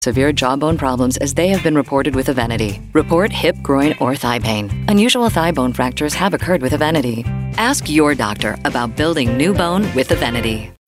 severe jawbone problems as they have been reported with Evenity. Report hip, groin, or thigh pain. Unusual thigh bone fractures have occurred with Evenity. Ask your doctor about building new bone with Evenity.